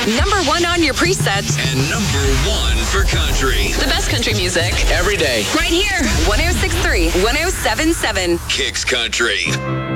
Number one on your preset. And number one for country. The best country music. Every day. Right here. 106.3, 107.7. Kicks Country.